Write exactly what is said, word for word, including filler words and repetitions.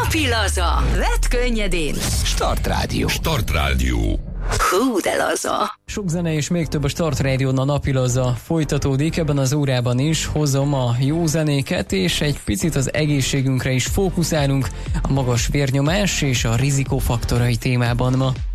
Napi laza. Vedd könnyedén. Start Rádió. Start Rádió. Hú, de laza. Sok zene és még több a Start Rádión, a Napi laza folytatódik. Ebben az órában is hozom a jó zenéket, és egy picit az egészségünkre is fókuszálunk a magas vérnyomás és a rizikófaktorai témában ma.